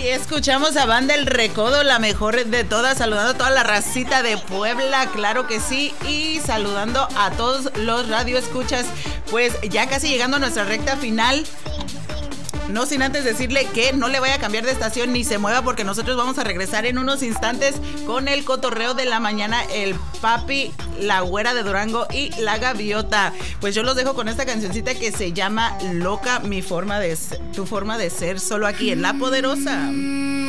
Escuchamos a Banda El Recodo, la mejor de todas, saludando a toda la racita de Puebla, claro que sí, y saludando a todos los radioescuchas, pues ya casi llegando a nuestra recta final. No sin antes decirle que no le vaya a cambiar de estación ni se mueva, porque nosotros vamos a regresar en unos instantes con el cotorreo de la mañana, el Papi, la Güera de Durango y la Gaviota. Pues yo los dejo con esta cancioncita que se llama Loca, tu forma de ser, solo aquí en La Poderosa.